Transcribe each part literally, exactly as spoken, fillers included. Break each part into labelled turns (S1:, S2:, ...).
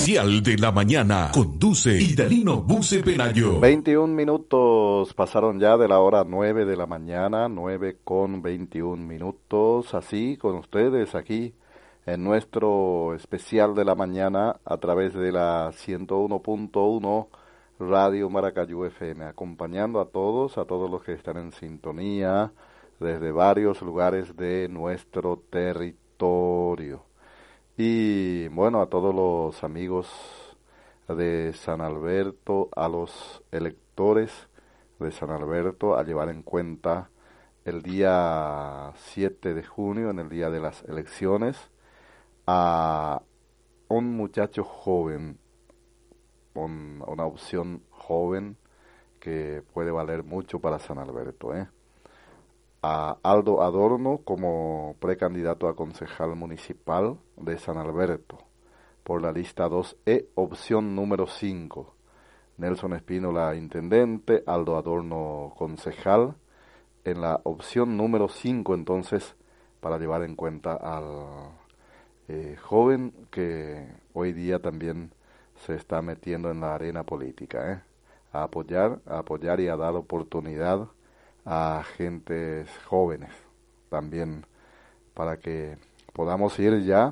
S1: especial de la mañana. Conduce Idalino Buce Pelayo.
S2: veintiún minutos pasaron ya de la hora nueve de la mañana, nueve con veintiún minutos, así con ustedes aquí en nuestro especial de la mañana a través de la ciento uno punto uno Radio Maracayú F M, acompañando a todos, a todos los que están en sintonía desde varios lugares de nuestro territorio. Y bueno, a todos los amigos de San Alberto, a los electores de San Alberto, a llevar en cuenta el día siete de junio, en el día de las elecciones, a un muchacho joven, un, una opción joven que puede valer mucho para San Alberto, ¿eh? A Aldo Adorno como precandidato a concejal municipal de San Alberto por la lista dos E, opción número cinco. Nelson Espínola, intendente, Aldo Adorno, concejal, en la opción número cinco, entonces, para llevar en cuenta al eh, joven que hoy día también se está metiendo en la arena política, ¿eh? a apoyar, a apoyar y a dar oportunidad a gentes jóvenes también, para que podamos ir ya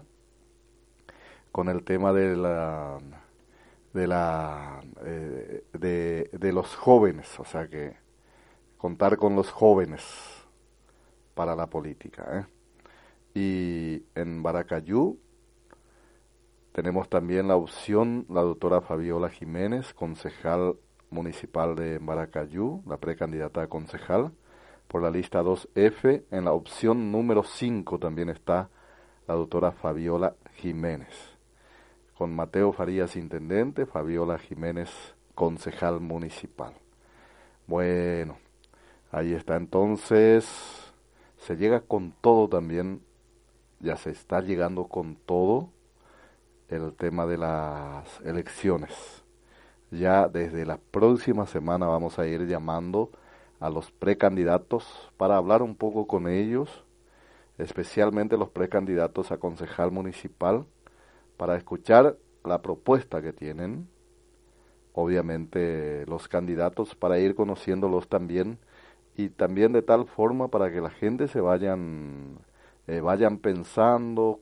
S2: con el tema de la de la eh, de, de los jóvenes, o sea que contar con los jóvenes para la política, ¿eh? Y en Baracayú tenemos también la opción, la doctora Fabiola Jiménez, concejal municipal de Baracayú, la precandidata a concejal, por la lista dos F. En la opción número cinco también está la doctora Fabiola Jiménez, con Mateo Farías, intendente, Fabiola Jiménez, concejal municipal. Bueno, ahí está entonces, se llega con todo también, ya se está llegando con todo el tema de las elecciones. Ya desde la próxima semana vamos a ir llamando a los precandidatos para hablar un poco con ellos, especialmente los precandidatos a concejal municipal, para escuchar la propuesta que tienen, obviamente los candidatos, para ir conociéndolos también, y también de tal forma para que la gente se vayan, eh, vayan pensando